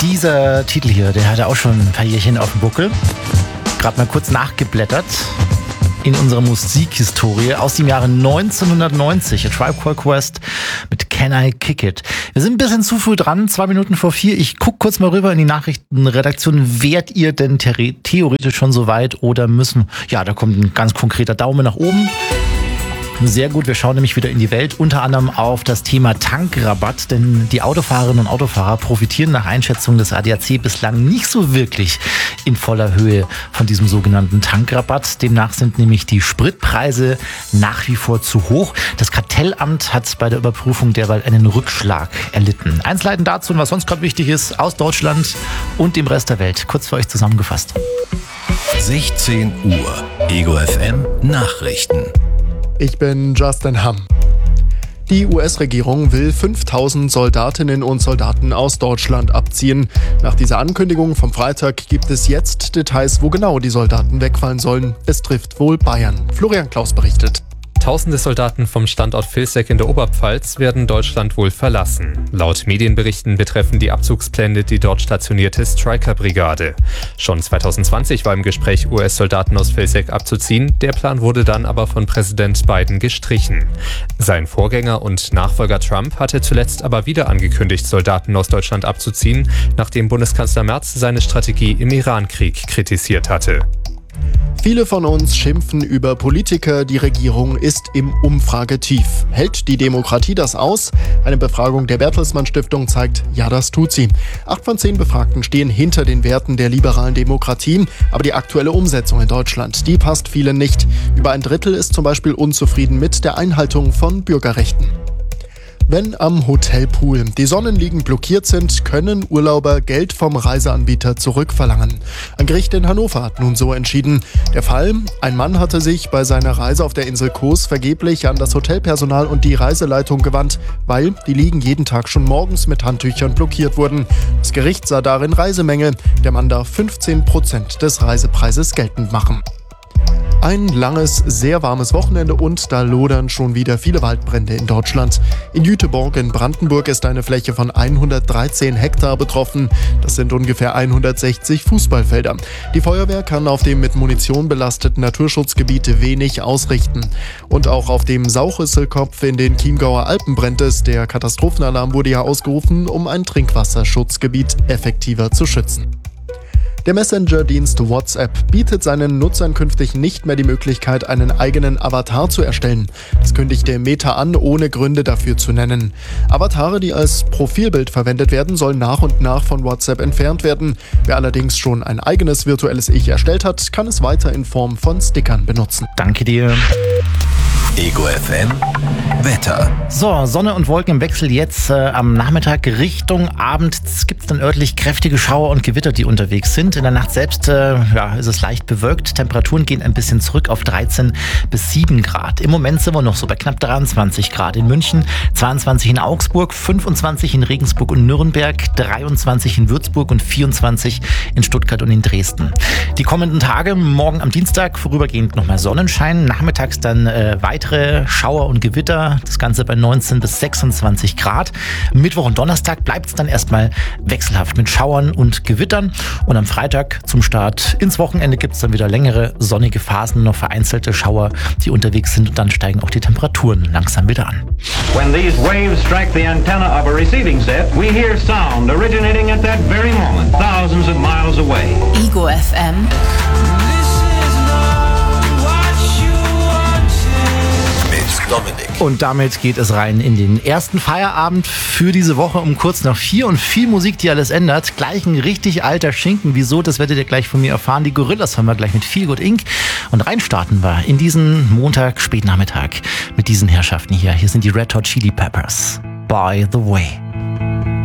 Dieser Titel hier, der hatte auch schon ein paar Jährchen auf dem Buckel. Gerade mal kurz nachgeblättert in unserer Musikhistorie aus dem Jahre 1990. A Tribe Called Quest mit Can I Kick It? Wir sind ein bisschen zu früh dran, 2:04. Ich gucke kurz mal rüber in die Nachrichtenredaktion. Wärt ihr denn theoretisch schon so weit oder müssen? Ja, da kommt ein ganz konkreter Daumen nach oben. Sehr gut, wir schauen nämlich wieder in die Welt, unter anderem auf das Thema Tankrabatt, denn die Autofahrerinnen und Autofahrer profitieren nach Einschätzung des ADAC bislang nicht so wirklich in voller Höhe von diesem sogenannten Tankrabatt. Demnach sind nämlich die Spritpreise nach wie vor zu hoch. Das Kartellamt hat bei der Überprüfung derweil einen Rückschlag erlitten. Einzelheiten dazu und was sonst gerade wichtig ist aus Deutschland und dem Rest der Welt. Kurz für euch zusammengefasst. 16 Uhr, Ego FM Nachrichten. Ich bin Justin Hamm. Die US-Regierung will 5000 Soldatinnen und Soldaten aus Deutschland abziehen. Nach dieser Ankündigung vom Freitag gibt es jetzt Details, wo genau die Soldaten wegfallen sollen. Es trifft wohl Bayern. Florian Klaus berichtet. Tausende Soldaten vom Standort Vilseck in der Oberpfalz werden Deutschland wohl verlassen. Laut Medienberichten betreffen die Abzugspläne die dort stationierte Stryker-Brigade. Schon 2020 war im Gespräch, US-Soldaten aus Vilseck abzuziehen. Der Plan wurde dann aber von Präsident Biden gestrichen. Sein Vorgänger und Nachfolger Trump hatte zuletzt aber wieder angekündigt, Soldaten aus Deutschland abzuziehen, nachdem Bundeskanzler Merz seine Strategie im Irankrieg kritisiert hatte. Viele von uns schimpfen über Politiker, die Regierung ist im Umfragetief. Hält die Demokratie das aus? Eine Befragung der Bertelsmann Stiftung zeigt, ja, das tut sie. 8 von 10 Befragten stehen hinter den Werten der liberalen Demokratie, aber die aktuelle Umsetzung in Deutschland, die passt vielen nicht. Über ein Drittel ist zum Beispiel unzufrieden mit der Einhaltung von Bürgerrechten. Wenn am Hotelpool die Sonnenliegen blockiert sind, können Urlauber Geld vom Reiseanbieter zurückverlangen. Ein Gericht in Hannover hat nun so entschieden. Der Fall: Ein Mann hatte sich bei seiner Reise auf der Insel Kos vergeblich an das Hotelpersonal und die Reiseleitung gewandt, weil die Liegen jeden Tag schon morgens mit Handtüchern blockiert wurden. Das Gericht sah darin Reisemängel. Der Mann darf 15% des Reisepreises geltend machen. Ein langes, sehr warmes Wochenende und da lodern schon wieder viele Waldbrände in Deutschland. In Jüteborg in Brandenburg ist eine Fläche von 113 Hektar betroffen. Das sind ungefähr 160 Fußballfelder. Die Feuerwehr kann auf dem mit Munition belasteten Naturschutzgebiet wenig ausrichten. Und auch auf dem Sauchisselkopf in den Chiemgauer Alpen brennt es. Der Katastrophenalarm wurde ja ausgerufen, um ein Trinkwasserschutzgebiet effektiver zu schützen. Der Messenger-Dienst WhatsApp bietet seinen Nutzern künftig nicht mehr die Möglichkeit, einen eigenen Avatar zu erstellen. Das kündigte Meta an, ohne Gründe dafür zu nennen. Avatare, die als Profilbild verwendet werden, sollen nach und nach von WhatsApp entfernt werden. Wer allerdings schon ein eigenes virtuelles Ich erstellt hat, kann es weiter in Form von Stickern benutzen. Danke dir. Ego FM Wetter. So, Sonne und Wolken im Wechsel jetzt am Nachmittag Richtung Abend. Gibt es dann örtlich kräftige Schauer und Gewitter, die unterwegs sind. In der Nacht selbst ist es leicht bewölkt. Temperaturen gehen ein bisschen zurück auf 13 bis 7 Grad. Im Moment sind wir noch so bei knapp 23 Grad in München, 22 in Augsburg, 25 in Regensburg und Nürnberg, 23 in Würzburg und 24 in Stuttgart und in Dresden. Die kommenden Tage, morgen am Dienstag vorübergehend nochmal Sonnenschein, nachmittags dann weitere Schauer und Gewitter, das Ganze bei 19 bis 26 Grad. Mittwoch und Donnerstag bleibt es dann erstmal wechselhaft mit Schauern und Gewittern und am Freitag zum Start ins Wochenende gibt es dann wieder längere sonnige Phasen, noch vereinzelte Schauer, die unterwegs sind und dann steigen auch die Temperaturen langsam wieder an. When these waves strike the antenna of a receiving set, we hear sound originating at that very moment, thousands of miles away. Ego FM. Dominik. Und damit geht es rein in den ersten Feierabend für diese Woche um kurz nach 4 und viel Musik, die alles ändert. Gleich ein richtig alter Schinken. Wieso? Das werdet ihr gleich von mir erfahren. Die Gorillas haben wir gleich mit Feel Good Inc. Und reinstarten wir in diesen Montag, Spätnachmittag mit diesen Herrschaften hier. Hier sind die Red Hot Chili Peppers. By the Way.